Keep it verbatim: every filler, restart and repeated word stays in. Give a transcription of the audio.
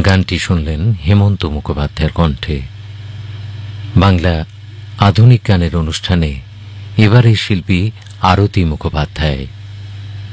গানটি শুনলেন হেমন্ত মুখোপাধ্যায়ের কণ্ঠে। বাংলা আধুনিক গানের অনুষ্ঠানে এবারে শিল্পী আরতি মুখোপাধ্যায়।